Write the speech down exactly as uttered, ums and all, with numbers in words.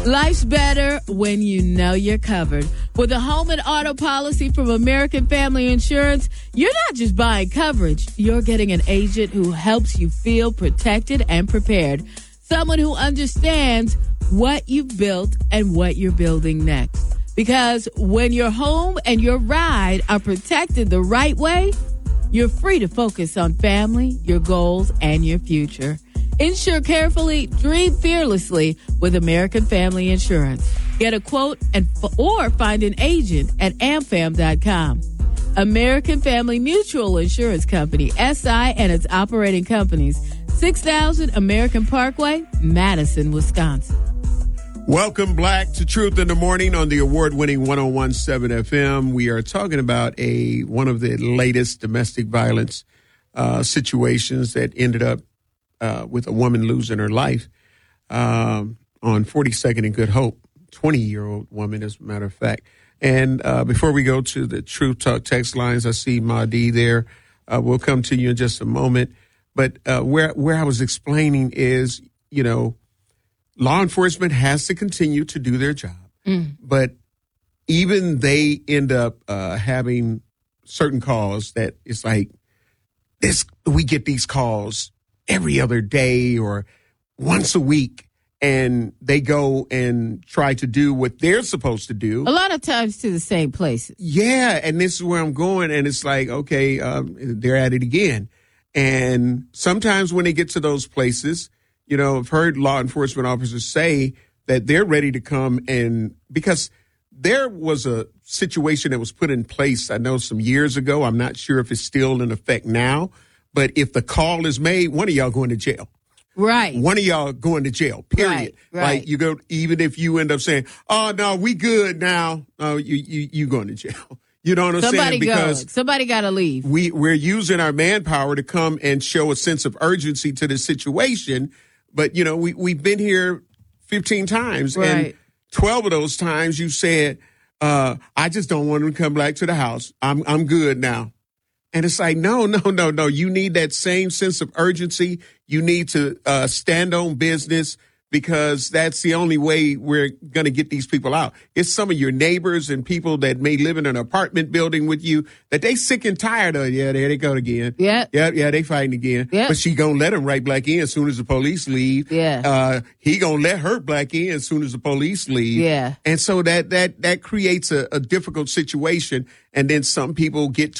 Life's better when you know you're covered. With a home and auto policy from American Family Insurance, you're not just buying coverage. You're getting an agent who helps you feel protected and prepared. Someone who understands what you've built and what you're building next. Because when your home and your ride are protected the right way, you're free to focus on family, your goals, and your future. Insure carefully, dream fearlessly with American Family Insurance. Get a quote and or find an agent at A M Fam dot com. American Family Mutual Insurance Company, S I and its operating companies, six thousand American Parkway, Madison, Wisconsin. Welcome, Black, to Truth in the Morning on the award-winning one oh one point seven F M. We are talking about a one of the latest domestic violence uh, situations that ended up uh, with a woman losing her life um, on forty-second and Good Hope, twenty-year-old woman, as a matter of fact. And uh, before we go to the Truth Talk text lines, I see Mahdi there. Uh, we'll come to you in just a moment. But uh, where where I was explaining is, you know, law enforcement has to continue to do their job, mm. but even they end up uh, having certain calls that it's like this. We get these calls every other day or once a week, and they go and try to do what they're supposed to do. A lot of times to the same places. Yeah, and this is where I'm going, and it's like, okay, um, they're at it again. And sometimes when they get to those places, you know, I've heard law enforcement officers say that they're ready to come and because there was a situation that was put in place, I know some years ago. I'm not sure if it's still in effect now, but if the call is made, one of y'all going to jail. Right. One of y'all going to jail, period. Right, right. Like you go, even if you end up saying, oh, no, we good now, uh, you, you, you going to jail. You know what I'm Somebody saying? Because goes. Somebody got to leave. We, we're using our manpower to come and show a sense of urgency to the situation. But, you know, we, we've been here fifteen times, right. and twelve of those times you said, uh, I just don't want him to come back to the house. I'm I'm good now. And it's like, no, no, no, no. You need that same sense of urgency. You need to uh, stand on business because that's the only way we're going to get these people out. It's some of your neighbors and people that may live in an apartment building with you that they sick and tired of. Yeah, there they go again. Yeah. Yeah, yeah, they fighting again. Yep. But she going to let him right back in as soon as the police leave. Yeah. Uh, he going to let her back in as soon as the police leave. Yeah. And so that, that, that creates a, a difficult situation. And then some people get